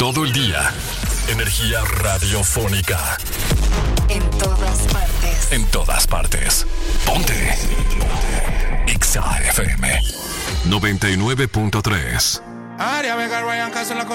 todo el día. Energía radiofónica. En todas partes. En todas partes. Ponte. Exa FM 99.3. Aria Vega, Ryan Castle,